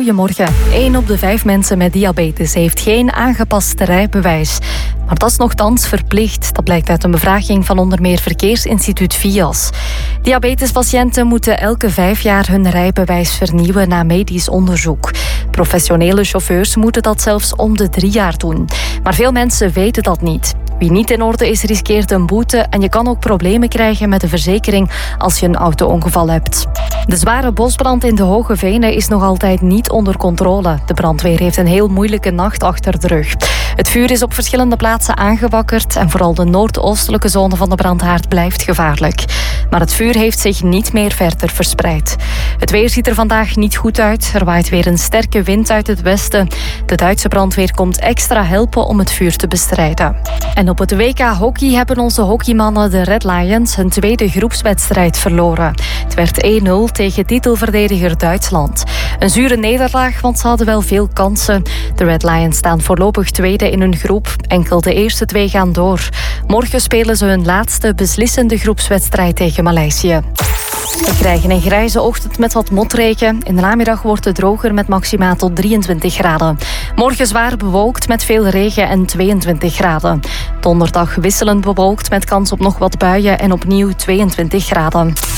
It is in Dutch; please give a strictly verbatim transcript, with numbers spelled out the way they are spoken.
Goedemorgen. één op de vijf mensen met diabetes heeft geen aangepast rijbewijs. Maar dat is nochtans verplicht. Dat blijkt uit een bevraging van onder meer Verkeersinstituut V I A S. Diabetespatiënten moeten elke vijf jaar hun rijbewijs vernieuwen na medisch onderzoek. Professionele chauffeurs moeten dat zelfs om de drie jaar doen. Maar veel mensen weten dat niet. Wie niet in orde is, riskeert een boete en je kan ook problemen krijgen met de verzekering als je een auto-ongeval hebt. De zware bosbrand in de Hoge Venen is nog altijd niet onder controle. De brandweer heeft een heel moeilijke nacht achter de rug. Het vuur is op verschillende plaatsen aangewakkerd en vooral de noordoostelijke zone van de brandhaard blijft gevaarlijk. Maar het vuur heeft zich niet meer verder verspreid. Het weer ziet er vandaag niet goed uit. Er waait weer een sterke wind uit het westen. De Duitse brandweer komt extra helpen om het vuur te bestrijden. En op het W K hockey hebben onze hockeymannen de Red Lions hun tweede groepswedstrijd verloren. Het werd één nul tegen titelverdediger Duitsland. Een zure nederlaag, want ze hadden wel veel kansen. De Red Lions staan voorlopig tweede in hun groep. Enkel de eerste twee gaan door. Morgen spelen ze hun laatste beslissende groepswedstrijd tegen Maleisië. We krijgen een grijze ochtend met wat motregen. In de namiddag wordt het droger met maximaal tot drieëntwintig graden. Morgen zwaar bewolkt met veel regen en tweeëntwintig graden. Donderdag wisselend bewolkt met kans op nog wat buien en opnieuw tweeëntwintig graden.